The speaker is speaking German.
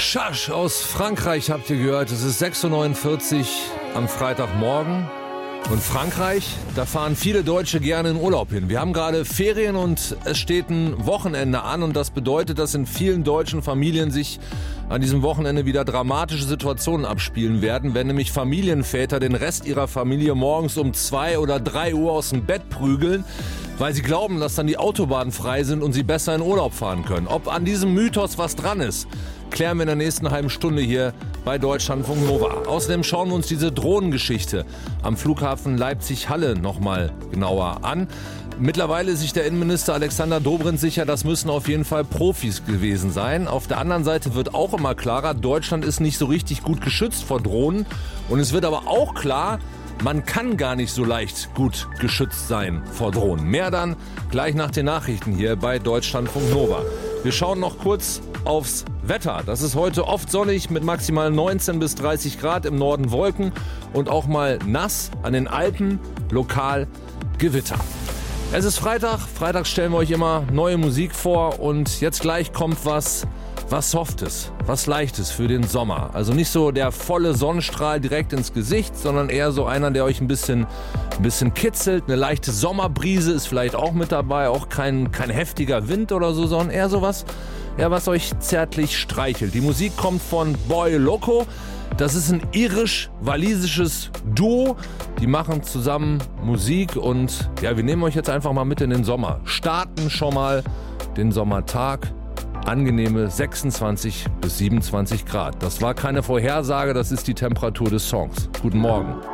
Chache aus Frankreich habt ihr gehört. Es ist 6:49 Uhr am Freitagmorgen. Und Frankreich, da fahren viele Deutsche gerne in Urlaub hin. Wir haben gerade Ferien und es steht ein Wochenende an. Und das bedeutet, dass in vielen deutschen Familien sich an diesem Wochenende wieder dramatische Situationen abspielen werden, wenn nämlich Familienväter den Rest ihrer Familie morgens um 2 oder 3 Uhr aus dem Bett prügeln, weil sie glauben, dass dann die Autobahnen frei sind und sie besser in Urlaub fahren können. Ob an diesem Mythos was dran ist, klären wir in der nächsten halben Stunde hier bei Deutschlandfunk Nova. Außerdem schauen wir uns diese Drohnengeschichte am Flughafen Leipzig-Halle nochmal genauer an. Mittlerweile ist sich der Innenminister Alexander Dobrindt sicher, das müssen auf jeden Fall Profis gewesen sein. Auf der anderen Seite wird auch immer klarer, Deutschland ist nicht so richtig gut geschützt vor Drohnen. Und es wird aber auch klar, man kann gar nicht so leicht gut geschützt sein vor Drohnen. Mehr dann gleich nach den Nachrichten hier bei Deutschlandfunk Nova. Wir schauen noch kurz aufs Wetter. Das ist heute oft sonnig mit maximal 19 bis 30 Grad, im Norden Wolken und auch mal nass an den Alpen, lokal Gewitter. Es ist Freitag. Freitags stellen wir euch immer neue Musik vor und jetzt gleich kommt was Softes, was Leichtes für den Sommer. Also nicht so der volle Sonnenstrahl direkt ins Gesicht, sondern eher so einer, der euch ein bisschen kitzelt. Eine leichte Sommerbrise ist vielleicht auch mit dabei, auch kein heftiger Wind oder so, sondern eher sowas, was euch zärtlich streichelt. Die Musik kommt von Boy Loco. Das ist ein irisch-walisisches Duo. Die machen zusammen Musik und wir nehmen euch jetzt einfach mal mit in den Sommer. Starten schon mal den Sommertag. Angenehme 26 bis 27 Grad. Das war keine Vorhersage, das ist die Temperatur des Songs. Guten Morgen.